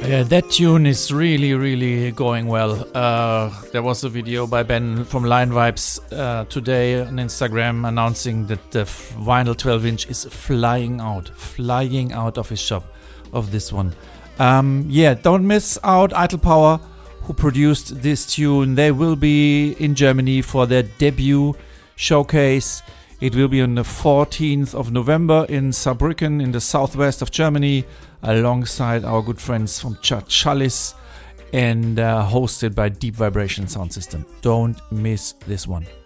Yeah, that tune is really, really going well. There was a video by Ben from Line Vibes today on Instagram announcing that the vinyl 12-inch is flying out of his shop of this one. Yeah, don't miss out Idle Power, who produced this tune. They will be in Germany for their debut showcase. It will be on the 14th of November in Saarbrücken in the southwest of Germany, alongside our good friends from Chalice, and hosted by Deep Vibration Sound System. Don't miss this one.